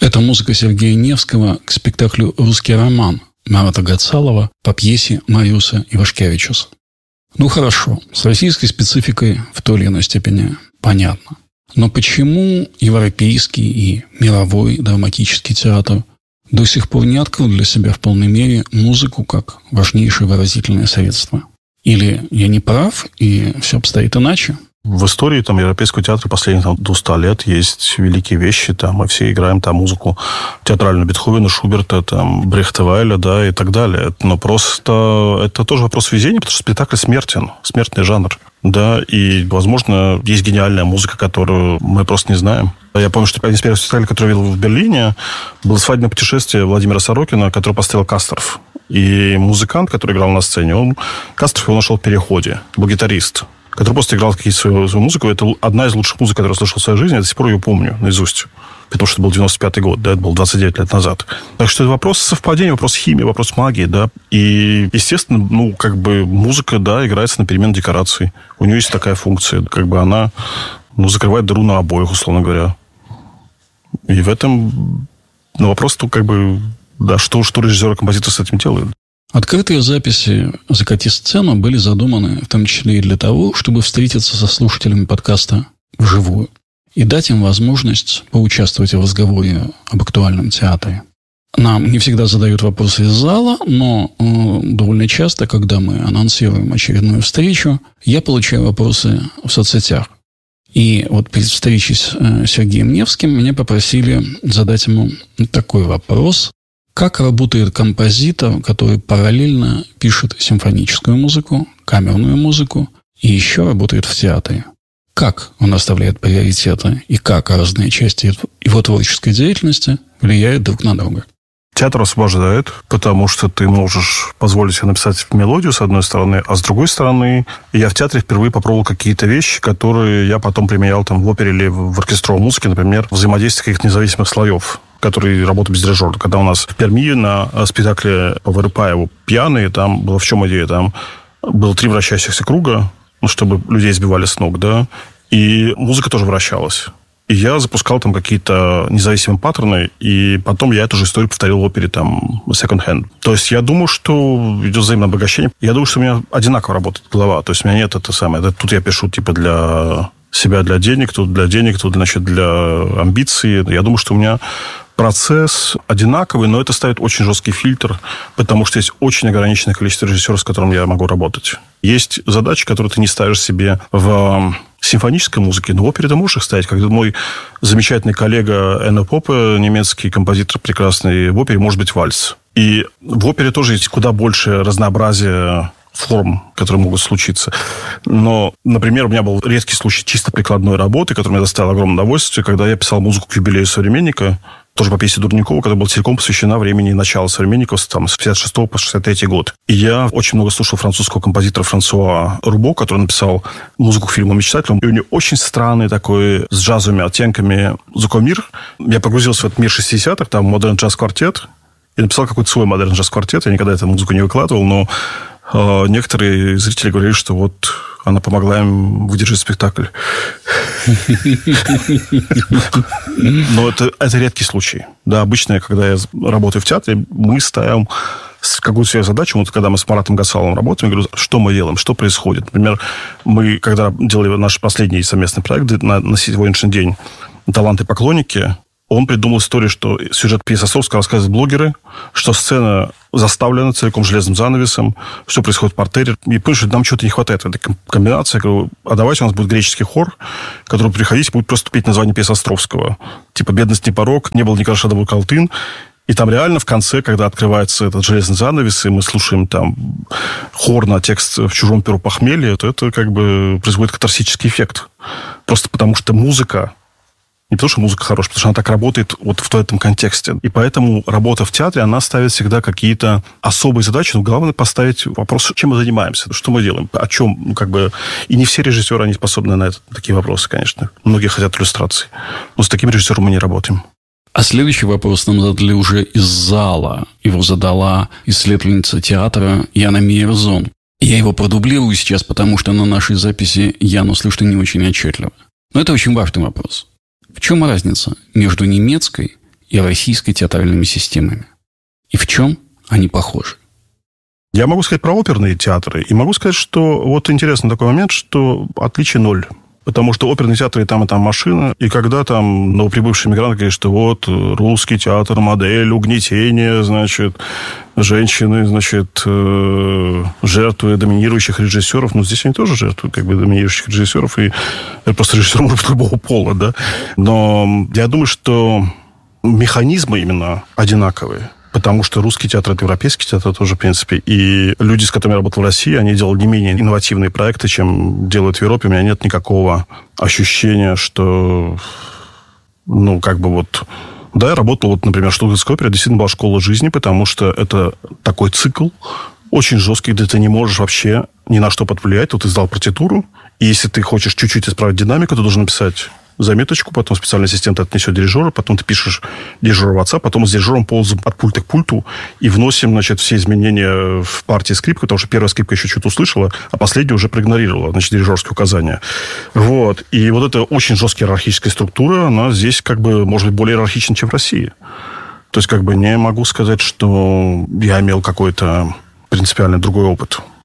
Это музыка Сергея Невского к спектаклю «Русский роман» Марата Гацалова по пьесе Мариуса Ивашкевичуса. Ну хорошо, с российской спецификой в той или иной степени понятно. Но почему европейский и мировой драматический театр до сих пор не открыл для себя в полной мере музыку как важнейшее выразительное средство? Или я не прав, и все обстоит иначе? В истории европейского театра последних 200 лет есть великие вещи. Мы все играем музыку театральную Бетховена, Шуберта, Брехта, Вайля, и так далее. Но просто это тоже вопрос везения, потому что спектакль смертен, смертный жанр. И, возможно, есть гениальная музыка, которую мы просто не знаем. Я помню, что один из первых спектаклей, который я видел в Берлине, было «Свадебное путешествие» Владимира Сорокина, который поставил Касторф. И музыкант, который играл на сцене, Касторф его нашел в переходе, был гитарист, который просто играл какие-то свою музыку. Это одна из лучших музык, которую я слышал в своей жизни. Я до сих пор ее помню наизусть. Потому что это был 95-й год, это был 29 лет назад. Так что это вопрос совпадения, вопрос химии, вопрос магии, И, естественно, музыка, играется на перемену декораций. У нее есть такая функция. Она, закрывает дыру на обоих, условно говоря. И в этом вопрос, что режиссер и композитор с этим делают. Открытые записи «Закати сцену» были задуманы в том числе и для того, чтобы встретиться со слушателями подкаста вживую и дать им возможность поучаствовать в разговоре об актуальном театре. Нам не всегда задают вопросы из зала, но довольно часто, когда мы анонсируем очередную встречу, я получаю вопросы в соцсетях. И перед встречей с Сергеем Невским меня попросили задать ему такой вопрос. Как работает композитор, который параллельно пишет симфоническую музыку, камерную музыку и еще работает в театре? Как он расставляет приоритеты и как разные части его творческой деятельности влияют друг на друга? Театр освобождает, потому что ты можешь позволить себе написать мелодию, с одной стороны, а с другой стороны, я в театре впервые попробовал какие-то вещи, которые я потом применял в опере или в оркестровой музыке, например, взаимодействие каких-то независимых слоев, которые работают без дирижера. Когда у нас в Перми на спектакле по Вырыпаеву «Пьяные», там была в чем идея? Там было 3 вращающихся круга, чтобы людей сбивали с ног, и музыка тоже вращалась. И я запускал какие-то независимые паттерны, и потом я эту же историю повторил в опере second hand. То есть я думаю, что идет взаимное обогащение. Я думаю, что у меня одинаково работает голова. То есть у меня нет тут я пишу для себя, для денег, тут для для амбиций. Я думаю, что у меня процесс одинаковый, но это ставит очень жесткий фильтр, потому что есть очень ограниченное количество режиссеров, с которым я могу работать. Есть задачи, которые ты не ставишь себе в симфонической музыке, но в опере ты можешь их ставить. Когда мой замечательный коллега Энно Попе, немецкий композитор прекрасный, в опере может быть вальс. И в опере тоже есть куда больше разнообразия форм, которые могут случиться. Но, например, у меня был редкий случай чисто прикладной работы, который мне доставил огромное удовольствие, когда я писал музыку к юбилею «Современника», тоже по пьесе Дурникова, которая была целиком посвящена времени начала «Современников» с 56 по 63 год. И я очень много слушал французского композитора Франсуа Рубо, который написал музыку к фильму «Мечтатель». И у него очень странный такой, с джазовыми оттенками звукомир. Я погрузился в этот мир 60-х, там модерн джаз-квартет, и написал какой-то свой модерн джаз-квартет. Я никогда эту музыку не выкладывал, но некоторые зрители говорили, что она помогла им выдержать спектакль. Но это редкий случай. Обычно, когда я работаю в театре, мы ставим какую-то свою задачу. Когда мы с Маратом Гацаловым работаем, я говорю, что мы делаем, что происходит. Например, мы, когда делали наш последний совместный проект на сегодняшний день «Таланты и поклонники», он придумал историю, что сюжет пьесы Островского рассказывают блогеры, что сцена заставлена целиком железным занавесом, все происходит в партере. И понял, что нам чего-то не хватает в этой комбинации. Я говорю, а давайте у нас будет греческий хор, который приходить будет просто петь название пьесы Островского. «Бедность не порок», «Не было никогда шадовый колтын». И там реально в конце, когда открывается этот железный занавес, и мы слушаем хор на текст «В чужом перу похмелье», то это производит катарсический эффект. Просто потому что музыка, не потому что музыка хорошая, потому что она так работает в этом контексте. И поэтому работа в театре, она ставит всегда какие-то особые задачи, но главное поставить вопрос, чем мы занимаемся, что мы делаем, о чем, И не все режиссеры, они способны на такие вопросы, конечно. Многие хотят иллюстраций. Но с таким режиссером мы не работаем. А следующий вопрос нам задали уже из зала. Его задала исследовательница театра Яна Мейерзон. Я его продублирую сейчас, потому что на нашей записи Яну слышно не очень отчетливо. Но это очень важный вопрос. В чем разница между немецкой и российской театральными системами? И в чем они похожи? Я могу сказать про оперные театры. И могу сказать, что вот интересный такой момент, что отличие ноль. Потому что оперные театры и там машина. И когда там новоприбывшие мигранты говорят, что вот русский театр, модель угнетения, значит, женщины, значит, жертвы доминирующих режиссеров. Но здесь они тоже жертвы как бы доминирующих режиссеров. И это просто режиссер может быть любого пола, да. Но я думаю, что механизмы именно одинаковые. Потому что русский театр – это европейский театр тоже, в принципе. И люди, с которыми я работал в России, они делали не менее инновативные проекты, чем делают в Европе. У меня нет никакого ощущения, что... Ну, как бы вот... Да, я работал, вот, например, в Штутгартской опере. Действительно была школа жизни, потому что это такой цикл очень жесткий, где ты не можешь вообще ни на что повлиять. Вот ты сдал партитуру, и если ты хочешь чуть-чуть исправить динамику, ты должен написать заметочку, потом специальный ассистент отнесет дирижеру, потом ты пишешь дирижеру в WhatsApp, потом с дирижером ползаем от пульта к пульту и вносим, значит, все изменения в партии скрипки, потому что первая скрипка еще что-то услышала, а последняя уже проигнорировала, значит, дирижерские указания. Вот. И вот эта очень жесткая иерархическая структура, она здесь как бы может быть более иерархична, чем в России. То есть как бы не могу сказать, что я имел какой-то принципиально другой опыт.